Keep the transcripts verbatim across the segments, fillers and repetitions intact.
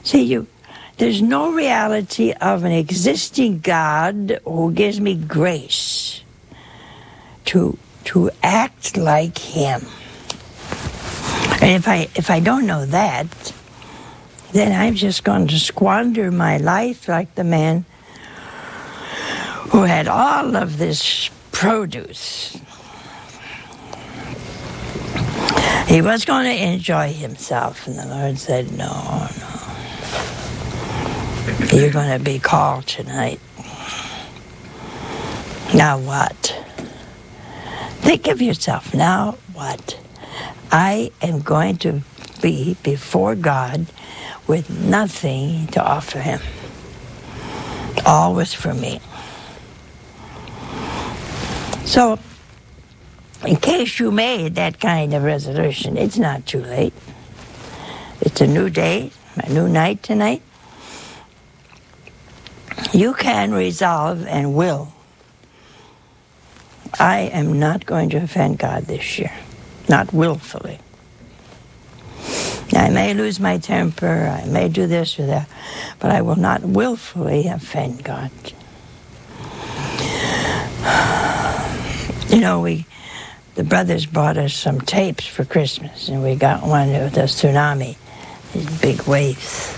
See, you, there's no reality of an existing God who gives me grace to to act like Him. And if I if I don't know that, then I'm just going to squander my life like the man who had all of this produce. He was going to enjoy himself, and the Lord said, no, no. You're going to be called tonight. Now what? Think of yourself. Now what? I am going to be before God with nothing to offer Him. All was for me. So, in case you made that kind of resolution, it's not too late. It's a new day, a new night tonight. You can resolve and will. I am not going to offend God this year. Not willfully. I may lose my temper, I may do this or that, but I will not willfully offend God. You know, we, the brothers bought us some tapes for Christmas, and we got one with a tsunami, these big waves.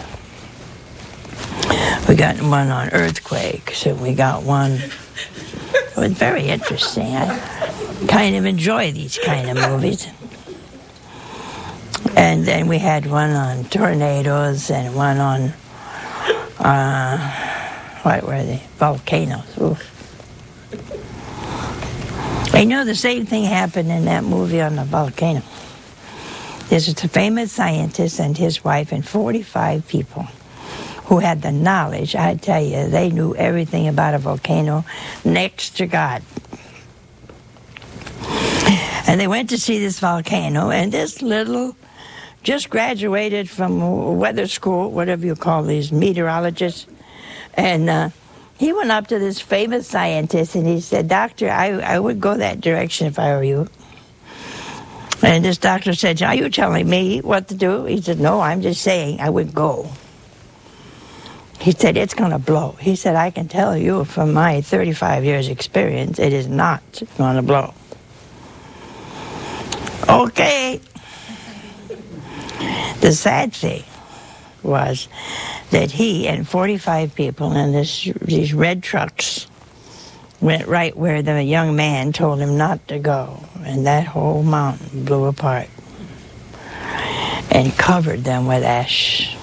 We got one on earthquakes, and we got one. It was very interesting. I kind of enjoy these kind of movies. And then we had one on tornadoes and one on, uh, what were they? Volcanoes. Oof. I know the same thing happened in that movie on the volcano. There's a famous scientist and his wife and forty-five people who had the knowledge. I tell you, they knew everything about a volcano next to God. And they went to see this volcano, and this little, just graduated from weather school, whatever you call these meteorologists, and uh, he went up to this famous scientist and he said, Doctor, I, I would go that direction if I were you. And this doctor said, are you telling me what to do? He said, no, I'm just saying I would go. He said, it's going to blow. He said, I can tell you from my thirty-five years experience, it is not going to blow. Okay. The sad thing was that he and forty-five people in this, these red trucks went right where the young man told him not to go, and that whole mountain blew apart and covered them with ash.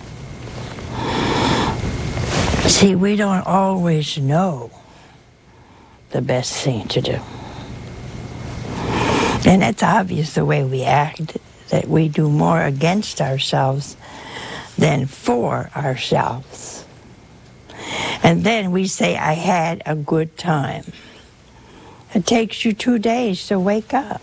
See, we don't always know the best thing to do. And it's obvious the way we act, that we do more against ourselves than for ourselves. And then we say, I had a good time. It takes you two days to wake up.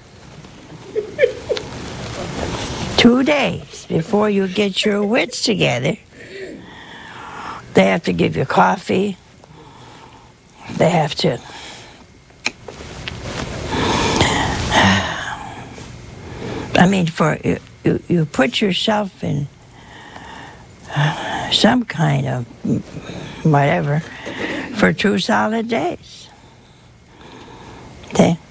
Two days before you get your wits together. They have to give you coffee. They have to I mean, for you, you, you put yourself in some kind of whatever for two solid days. Okay.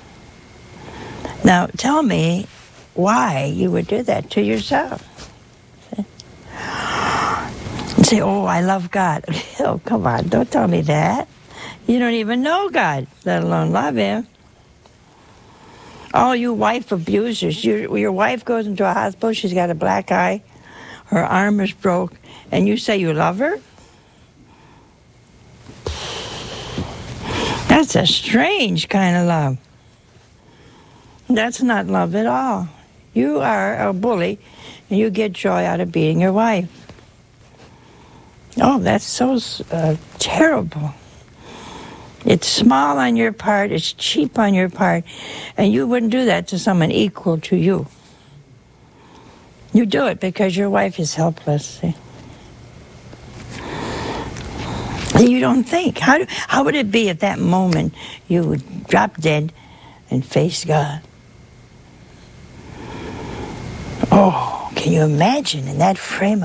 Now, tell me why you would do that to yourself. Okay? And say, oh, I love God. Oh, come on, don't tell me that. You don't even know God, let alone love Him. All you wife abusers, your, your wife goes into a hospital, she's got a black eye, her arm is broke, and you say you love her? That's a strange kind of love. That's not love at all. You are a bully, and you get joy out of being your wife. Oh, that's so uh, terrible. It's small on your part, it's cheap on your part, and you wouldn't do that to someone equal to you. You do it because your wife is helpless. See? You don't think. How, do, how would it be at that moment you would drop dead and face God? Oh, can you imagine in that frame of